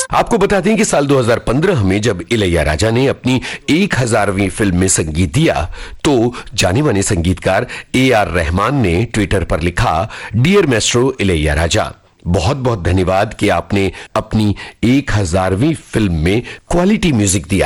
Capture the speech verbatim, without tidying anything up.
आपको बता दें कि साल दो हज़ार पंद्रह में जब इलैयाराजा ने अपनी एक हजारवीं फिल्म में संगीत दिया तो जाने माने संगीतकार ए आर रहमान ने ट्विटर पर लिखा, डियर मैस्ट्रो इलैयाराजा, बहुत बहुत धन्यवाद कि आपने अपनी एक हजारवीं फिल्म में क्वालिटी म्यूजिक दिया।